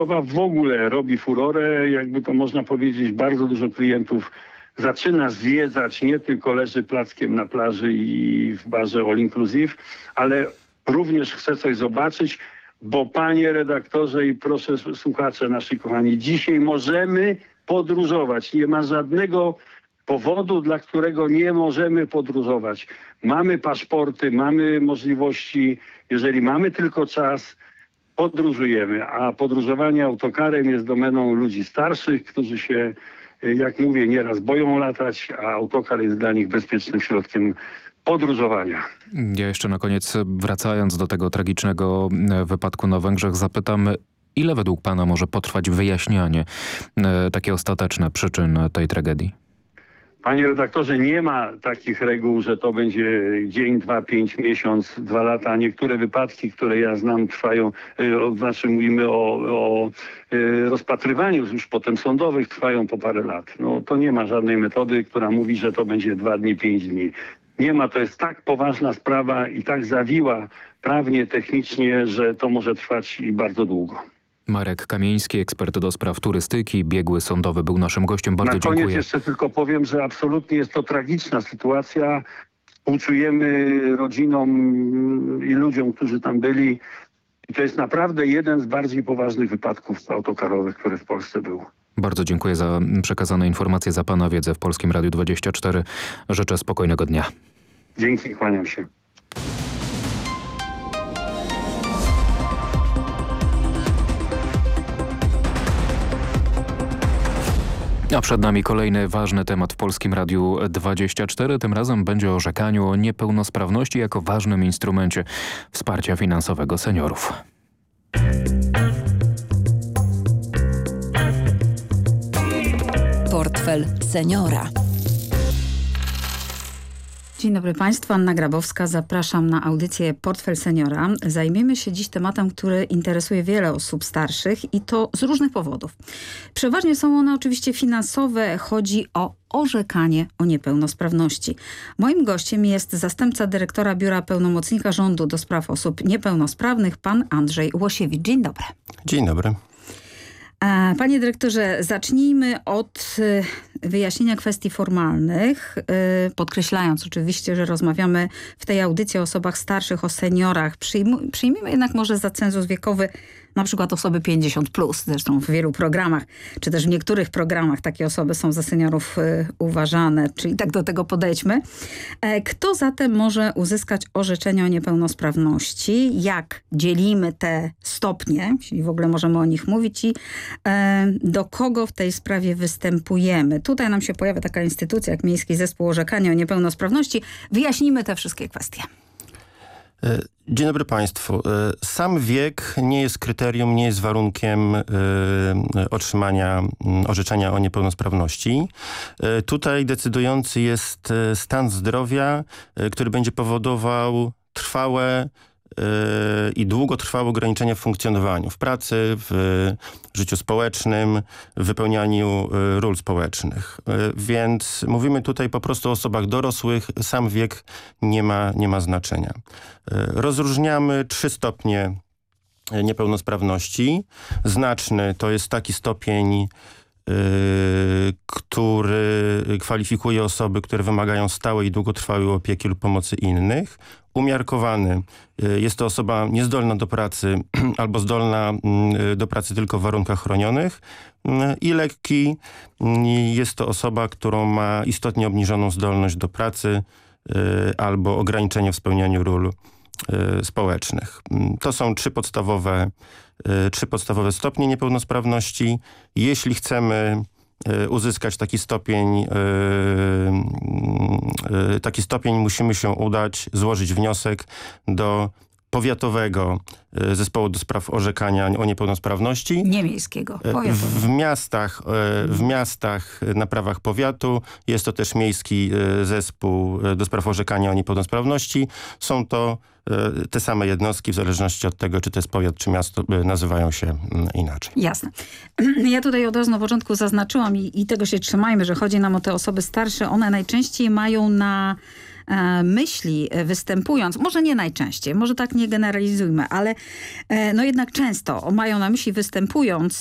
w ogóle robi furorę, jakby to można powiedzieć, bardzo dużo klientów zaczyna zwiedzać, nie tylko leży plackiem na plaży i w barze all inclusive, ale również chce coś zobaczyć, bo panie redaktorze i proszę słuchacze nasi kochani, dzisiaj możemy podróżować. Nie ma żadnego powodu, dla którego nie możemy podróżować. Mamy paszporty, mamy możliwości, jeżeli mamy tylko czas, podróżujemy, a podróżowanie autokarem jest domeną ludzi starszych, którzy się, jak mówię, nieraz boją latać, a autokar jest dla nich bezpiecznym środkiem podróżowania. Ja jeszcze na koniec, wracając do tego tragicznego wypadku na Węgrzech, zapytam, ile według pana może potrwać wyjaśnianie takie ostateczne przyczyn tej tragedii? Panie redaktorze, nie ma takich reguł, że to będzie dzień, 2, 5, miesiąc, 2 lata. Niektóre wypadki, które ja znam, trwają, znaczy mówimy o rozpatrywaniu już potem sądowych, trwają po parę lat. No to nie ma żadnej metody, która mówi, że to będzie 2 dni, 5 dni. Nie ma, to jest tak poważna sprawa i tak zawiła prawnie, technicznie, że to może trwać i bardzo długo. Marek Kamieński, ekspert do spraw turystyki, biegły sądowy, był naszym gościem. Bardzo dziękuję. Na koniec dziękuję. jeszcze tylko powiem, że absolutnie jest to tragiczna sytuacja. Współczujemy rodzinom i ludziom, którzy tam byli. I to jest naprawdę jeden z bardziej poważnych wypadków autokarowych, który w Polsce był. Bardzo dziękuję za przekazane informacje, za pana wiedzę w Polskim Radiu 24. Życzę spokojnego dnia. Dzięki, kłaniam się. A przed nami kolejny ważny temat w Polskim Radiu 24. Tym razem będzie o orzekaniu o niepełnosprawności jako ważnym instrumencie wsparcia finansowego seniorów. Portfel seniora. Dzień dobry Państwu, Anna Grabowska. Zapraszam na audycję Portfel Seniora. Zajmiemy się dziś tematem, który interesuje wiele osób starszych i to z różnych powodów. Przeważnie są one oczywiście finansowe. Chodzi o orzekanie o niepełnosprawności. Moim gościem jest zastępca dyrektora Biura Pełnomocnika Rządu do Spraw Osób Niepełnosprawnych, pan Andrzej Łosiewicz. Dzień dobry. Dzień dobry. Panie dyrektorze, zacznijmy od wyjaśnienia kwestii formalnych, podkreślając oczywiście, że rozmawiamy w tej audycji o osobach starszych, o seniorach. Przyjmijmy jednak może za cenzus wiekowy na przykład osoby 50+, zresztą w wielu programach, czy też w niektórych programach takie osoby są za seniorów uważane, czyli tak do tego podejdźmy. Kto zatem może uzyskać orzeczenie o niepełnosprawności? Jak dzielimy te stopnie, jeśli w ogóle możemy o nich mówić i do kogo w tej sprawie występujemy? Tutaj nam się pojawia taka instytucja jak Miejski Zespół Orzekania o Niepełnosprawności. Wyjaśnijmy te wszystkie kwestie. Dzień dobry Państwu. Sam wiek nie jest kryterium, nie jest warunkiem otrzymania orzeczenia o niepełnosprawności. Tutaj decydujący jest stan zdrowia, który będzie powodował trwałe i długotrwałe ograniczenia w funkcjonowaniu, w pracy, w życiu społecznym, w wypełnianiu ról społecznych. Więc mówimy tutaj po prostu o osobach dorosłych. Sam wiek nie ma znaczenia. Rozróżniamy 3 stopnie niepełnosprawności. Znaczny to jest taki stopień, który kwalifikuje osoby, które wymagają stałej i długotrwałej opieki lub pomocy innych. Umiarkowany jest to osoba niezdolna do pracy albo zdolna do pracy tylko w warunkach chronionych. I lekki jest to osoba, która ma istotnie obniżoną zdolność do pracy albo ograniczenie w spełnianiu ról społecznych. To są 3 podstawowe stopnie niepełnosprawności. Jeśli chcemy uzyskać taki stopień, musimy się udać, złożyć wniosek do powiatowego zespołu do spraw orzekania o niepełnosprawności. Nie miejskiego, w miastach na prawach powiatu. Jest to też miejski zespół do spraw orzekania o niepełnosprawności. Są to te same jednostki, w zależności od tego, czy to jest powiat, czy miasto, nazywają się inaczej. Jasne. Ja tutaj od razu na początku zaznaczyłam i tego się trzymajmy, że chodzi nam o te osoby starsze. One najczęściej mają na myśli występując, może nie najczęściej, może tak nie generalizujmy, ale no jednak często mają na myśli występując